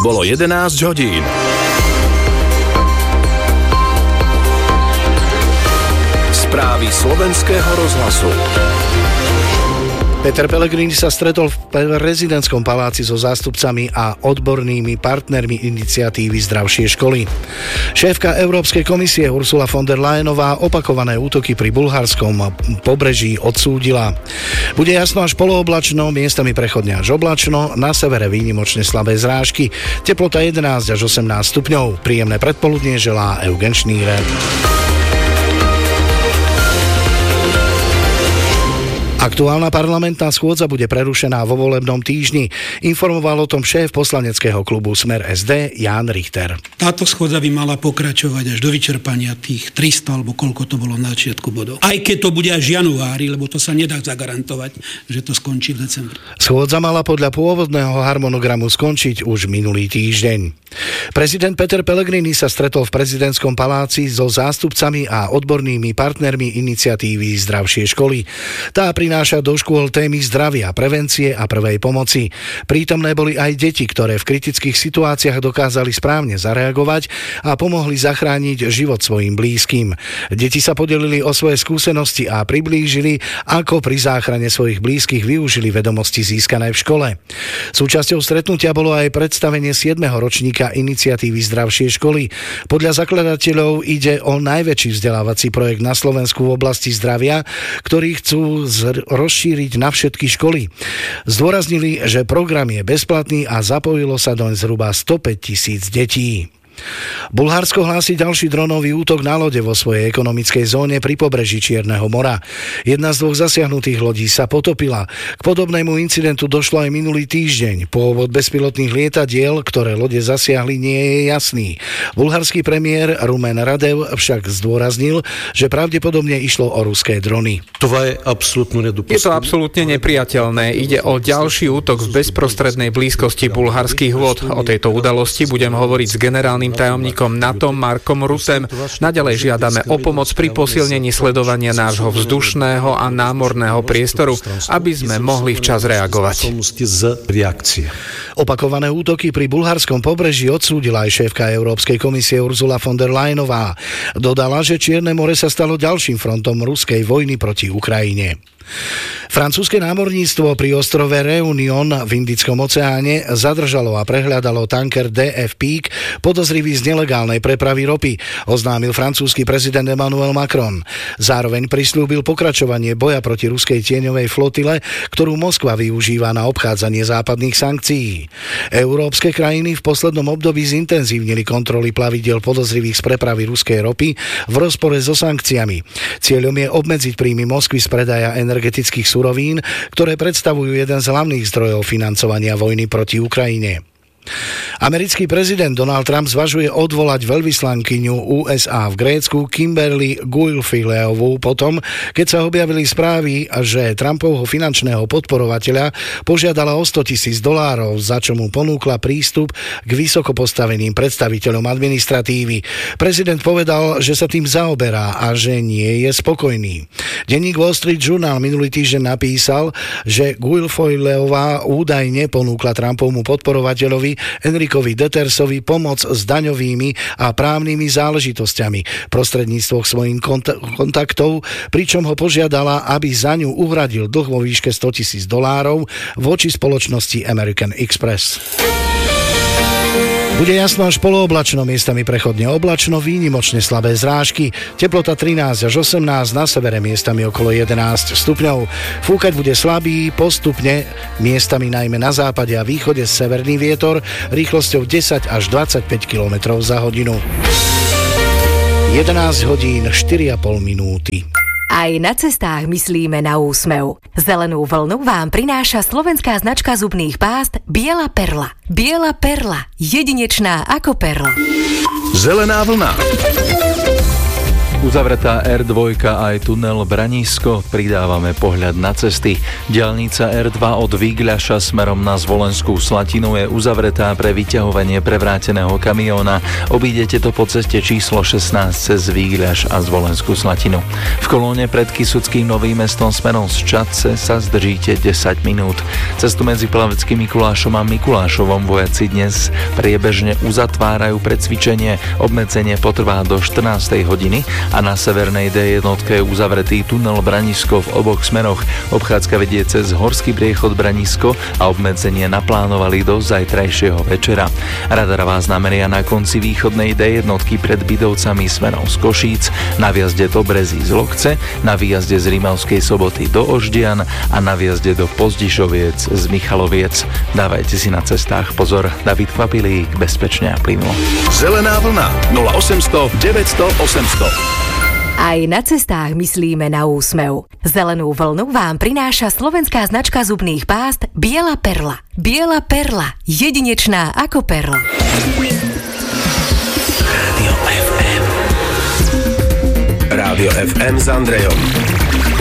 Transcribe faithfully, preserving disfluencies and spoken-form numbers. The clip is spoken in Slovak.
Bolo jedenásť hodín. Správy slovenského rozhlasu. Peter Pellegrini sa stretol v prezidentskom paláci so zástupcami a odbornými partnermi iniciatívy Zdravšie školy. Šéfka Európskej komisie Ursula von der Leyenová opakované útoky pri bulharskom pobreží odsúdila. Bude jasno až polooblačno, miestami prechodne až oblačno, na severe výnimočne slabé zrážky. Teplota jedenásť až osemnásť stupňov. Príjemné predpoludnie želá Eugen Šnírer. Aktuálna parlamentná schôdza bude prerušená vo volebnom týždni. Informoval o tom šéf poslaneckého klubu Smer es dé Ján Richter. Táto schôdza by mala pokračovať až do vyčerpania tých tristo alebo koľko to bolo na začiatku bodov. Aj keď to bude až v januári, lebo to sa nedá zagarantovať, že to skončí v decembri. Schôdza mala podľa pôvodného harmonogramu skončiť už minulý týždeň. Prezident Peter Pellegrini sa stretol v prezidentskom paláci so zástupcami a odbornými partnermi iniciatívy Zdravšie školy. Tá prináša do škôl témy zdravia, prevencie a prvej pomoci. Prítomné boli aj deti, ktoré v kritických situáciách dokázali správne zareagovať a pomohli zachrániť život svojim blízkym. Deti sa podelili o svoje skúsenosti a priblížili, ako pri záchrane svojich blízkych využili vedomosti získané v škole. Súčasťou stretnutia bolo aj predstavenie siedmeho ročníka iniciatívy Zdravšie školy. Podľa zakladateľov ide o najväčší vzdelávací projekt na Slovensku v oblasti zdravia, ktorý chcú z rozšíriť na všetky školy. Zdôraznili, že program je bezplatný a zapojilo sa doň zhruba stopäť tisíc detí. Bulharsko hlási ďalší dronový útok na lode vo svojej ekonomickej zóne pri pobreží Čierneho mora. Jedna z dvoch zasiahnutých lodí sa potopila. K podobnému incidentu došlo aj minulý týždeň. Pôvod bezpilotných lietadiel, ktoré lode zasiahli, nie je jasný. Bulharský premiér Rumen Radev však zdôraznil, že pravdepodobne išlo o ruské drony. Je to absolútne nepriateľné. Ide o ďalší útok v bezprostrednej blízkosti bulharských vôd. O tejto udalosti budem hovoriť s generálnym tajomníkom NATO Markom Rutem. Naďalej žiadame o pomoc pri posilnení sledovania nášho vzdušného a námorného priestoru, aby sme mohli včas reagovať. Opakované útoky pri bulharskom pobreží odsúdila aj šéfka Európskej komisie Ursula von der Leyenová. Dodala, že Čierne more sa stalo ďalším frontom ruskej vojny proti Ukrajine. Francúzske námorníctvo pri ostrove Réunion v Indickom oceáne zadržalo a prehľadalo tanker dé ef Peak podozrivý z nelegálnej prepravy ropy, oznámil francúzsky prezident Emmanuel Macron. Zároveň prisľúbil pokračovanie boja proti ruskej tieňovej flotile, ktorú Moskva využíva na obchádzanie západných sankcií. Európske krajiny v poslednom období zintenzívnili kontroly plavidiel podozrivých z prepravy ruskej ropy v rozpore so sankciami. Cieľom je obmedziť príjmy Moskvy z predaja energetických surovín, ktoré predstavujú jeden z hlavných zdrojov financovania vojny proti Ukrajine. Americký prezident Donald Trump zvažuje odvolať veľvyslankyňu ú es á v Grécku Kimberly Guilfilleovú potom, keď sa objavili správy, že Trumpovho finančného podporovateľa požiadala o sto tisíc dolárov, za čo mu ponúkla prístup k vysoko postaveným predstaviteľom administratívy. Prezident povedal, že sa tým zaoberá a že nie je spokojný. Denník Wall Street Journal minulý týždeň napísal, že Guilfilleová údajne ponúkla Trumpovmu podporovateľovi Enrikovi Detersovi pomoc s daňovými a právnymi záležitosťami prostredníctvom svojich kont- kontaktov, pričom ho požiadala, aby za ňu uhradil dlh vo výške sto tisíc dolárov voči spoločnosti American Express. Bude jasno až polooblačno, miestami prechodne oblačno, výnimočne slabé zrážky, teplota trinásť až osemnásť, na severe miestami okolo jedenásť stupňov. Fúkať bude slabý, postupne, miestami najmä na západe a východe severný vietor, rýchlosťou desať až dvadsaťpäť kilometrov za hodinu. jedenásť hodín štyri a pol minúty. Aj na cestách myslíme na úsmev. Zelenú vlnu vám prináša slovenská značka zubných pást Biela perla. Biela perla. Jedinečná ako perla. Zelená vlna. Uzavretá er dva aj tunel Branisko, pridávame pohľad na cesty. Diaľnica er dva od Výgľaša smerom na Zvolenskú Slatinu je uzavretá pre vyťahovanie prevráteného kamióna. Obídete to po ceste číslo šestnásť cez Výgľaš a Zvolenskú Slatinu. V kolóne pred Kysuckým Novým Mestom smerom z Čadce sa zdržíte desať minút. Cestu medzi Plaveckým Mikulášom a Mikulášovom vojaci dnes priebežne uzatvárajú pre cvičenie. Obmedzenie potrvá do štrnástej hodiny a na severnej dé jedna je uzavretý tunel Branisko v oboch smeroch. Obchádzka vedie cez horský priechod Branisko a obmedzenie naplánovali do zajtrajšieho večera. Radar vás nameria na konci východnej dé jedna pred Bydovcami smerom z Košíc, na viazde do Brezí z Lokce, na výjazde z Rímavskej Soboty do Oždian a na viazde do Pozdišoviec z Michaloviec. Dávajte si na cestách pozor. David Kvapilík, bezpečne a plynulo. Zelená vlna nula osemsto deväťsto osemsto. Aj na cestách myslíme na úsmev. Zelenú vlnu vám prináša slovenská značka zubných pást Biela Perla. Biela Perla. Jedinečná ako perla. Rádio ef em. Rádio ef em s Andrejom.